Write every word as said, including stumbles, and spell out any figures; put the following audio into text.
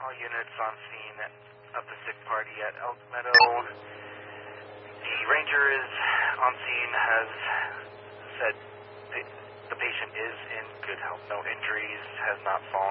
All units on scene of the sick party at Elk Meadow. The ranger is on scene, has said the, the patient is in good health. No injuries, has not fallen.